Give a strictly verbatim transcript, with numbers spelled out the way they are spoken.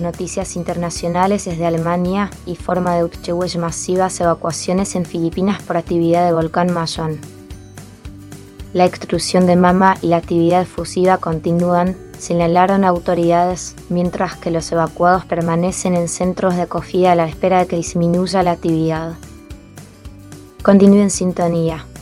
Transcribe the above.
noticias internacionales desde Alemania y forma de utxewes masivas evacuaciones en Filipinas por actividad del volcán Mayón. La extrusión de mama y la actividad fusiva continúan, señalaron autoridades, mientras que los evacuados permanecen en centros de acogida a la espera de que disminuya la actividad. Continúe en sintonía.